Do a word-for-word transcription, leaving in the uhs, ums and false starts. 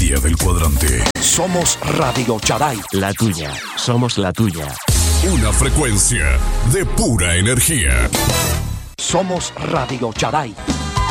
energía del cuadrante. Somos Radio Charay. La tuya. Somos la tuya. Una frecuencia de pura energía. Somos Radio Charay.